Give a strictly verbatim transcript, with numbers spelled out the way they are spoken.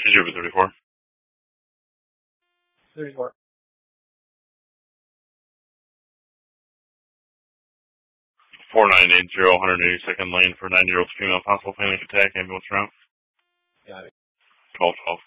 Zero thirty-four. thirty-four. Four nine eight zero, one hundred eighty-second lane for nine-year-old female, possible panic attack, ambulance route. Got it. Twelve twelve.